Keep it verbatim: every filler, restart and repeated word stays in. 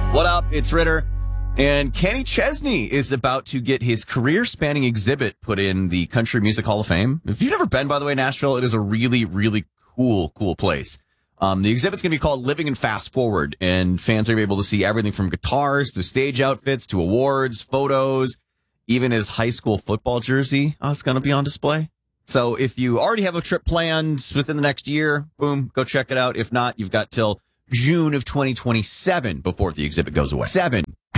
What up? It's Ritter. And Kenny Chesney is about to get his career-spanning exhibit put in the Country Music Hall of Fame. If you've never been, by the way, Nashville, it is a really, really cool, cool place. Um, the exhibit's going to be called Living and Fast Forward, and fans are going to be able to see everything from guitars to stage outfits to awards, photos, even his high school football jersey uh, is going to be on display. So if you already have a trip planned within the next year, boom, go check it out. If not, you've got till June of twenty twenty-seven before the exhibit goes away. Seven.